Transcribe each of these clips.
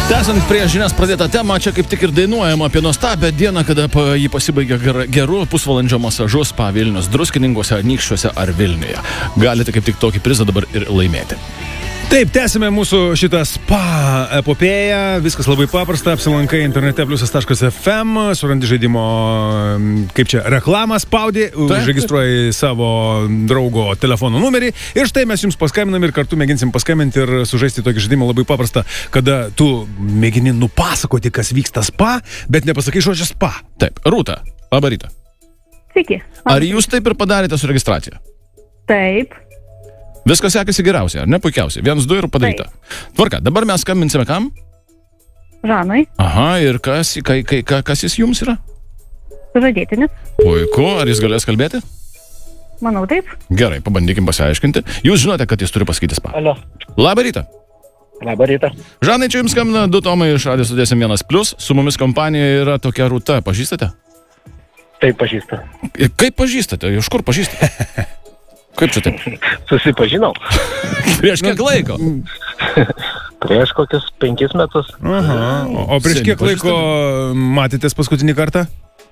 Tęsant prie žinias pradėtą temą, čia kaip tik ir dainuojama apie nuostabią dieną, kada jį pasibaigia geru pusvalandžio masažu spa Vilnius, Druskininkuose, Anykščiuose ar Vilniuje. Galite kaip tik tokį prizą dabar ir laimėti. Taip, tęsime mūsų šitą spa epopėją. Viskas labai paprasta. Apsilankai internete pliusas.fm, surandi žaidimo, kaip čia, reklamą spaudi, užregistruoji savo draugo telefono numerį ir štai mes jums paskambinam ir kartu mėginsim paskambinti ir sužaisti tokį žaidimą labai paprastą, kada tu mėgini nupasakoti, kas vyksta spa, bet nepasakai žodžio spa. Taip, Rūta, labą rytą. Sveiki. Ar jūs taip ir padarėte su registracija? Taip. Viskas sekasi geriausiai, ar ne? Puikiausiai. 1, 2 ir padaryta. Tvarka, dabar mes skambinsime kam? Žanui. Aha, ir kas jis jums yra? Sužadėtinis. Puiku, ar jis galės kalbėti? Manau, taip. Gerai, pabandykim pasiaiškinti. Jūs žinote, kad jis turi pasakyti spa. Alio. Labą rytą. Labą rytą. Žanai, čia jums skambina 2 Tomai iš Radio 1+. Su mumis kompanija yra tokia Rūta. Pažįstate? Taip, pažįstu. Kaip pažįstate? Iš kur pažįstate? Kaip čia taip? Susipažinau. Prieš kiek laiko? Prieš kokius 5 metus. Aha. O prieš kiek laiko matėtės paskutinį kartą?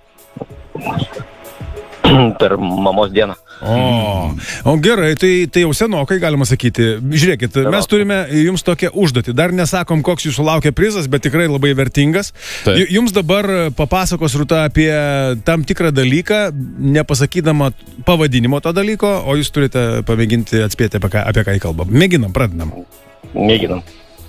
Per mamos dieną. O gerai, tai jau senokai galima sakyti. Žiūrėkit, mes turime jums tokią užduotį. Dar nesakom, koks jūsų laukia prizas, bet tikrai labai vertingas. Jums dabar papasakos Rūta apie tam tikrą dalyką, nepasakydama pavadinimo to dalyko, o jūs turite pamėginti atspėti, apie ką kalba. Mėginam, pradedam. Mėginam.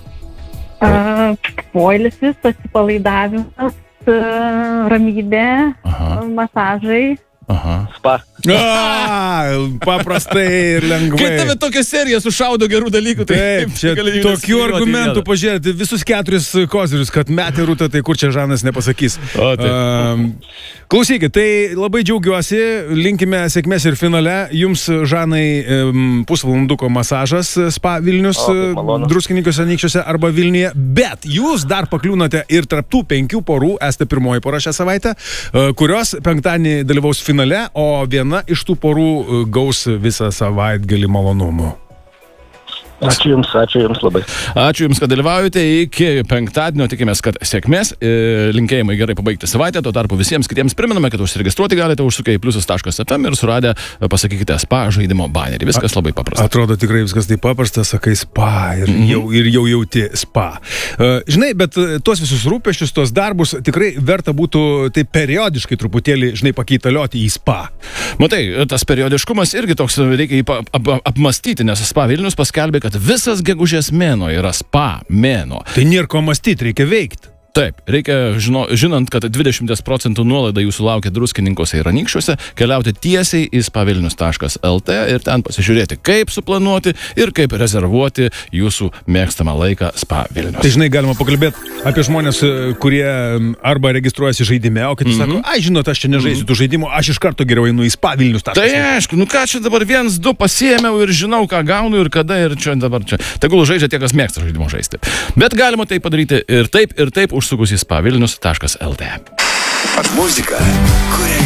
Poilsis, atsipalaidavimas, ramybė, masažai. Aha. Spa. Paprastai ir lengvai. Kai tave tokia serija sušaudo gerų dalykų, tai taip, čia tokių argumentų pažiūrėti, visus 4 kozirius, kad metė Rūta, tai kur čia Žanas nepasakys. Klausykit, tai labai džiaugiuosi, linkime sėkmės ir finale. Jums, Žanai, pusvalanduko masažas spa Vilnius, Druskininkuose, Anykščiuose arba Vilniuje, bet jūs dar pakliūnate ir tarp tų 5 porų, esate pirmoji pora šią savaitę, kurios penktadienį dalyvaus finale, o viena iš tų porų gaus visą savaitgalį malonumų. Ačiū jums labai. Ačiū jums, kad dalyvaujate. Iki penktadienio tikimės, kad sėkmės. Linkėjimai gerai pabaigti savaitę. Tuo tarpu visiems kitiems priminame, kad užsiregistruoti galite užsukę į pliusas.fm ir suradę pasakykite spa žaidimo banerį. Viskas labai paprasta. Atrodo tikrai viskas taip paprasta, sakai spa ir jau jauti spa. Žinai, bet tuos visus rūpesčius, tuos darbus tikrai verta būtų taip periodiškai truputėlį, žinai, pakeitalioti į spa. Matai, tas periodiškumas irgi toks reikia apmastyti, nes Spa Vilnius paskelbė, kad visas gegužės mėnuo yra spa mėnuo. Tai nėra ko mąstyti, reikia veikti. Taip, reikia, žinant, kad 20% nuolaida jūsų laukia Druskininkuose ir Anykščiuose, keliauti tiesiai į spavilnius.lt ir ten pasižiūrėti, kaip suplanuoti ir kaip rezervuoti jūsų mėgstamą laiką Spa Vilnius. Tai žinai, galima pakalbėti apie žmonės, kurie arba registruojasi žaidime, o kiti sako, žinot, aš čia nežaisiu tų žaidimų, aš iš karto geriau einu į spavilnius.lt. Tai aišku, ką čia dabar 1, 2 pasiėmiau ir žinau, ką gaunu ir kada ir čia dabar čia. Tegul žaidžia tie, kas mėgsta žaidimo žaisti. Bet galima tai padaryti ir taip užsukus į spavilnius.lt. Muzika, kuria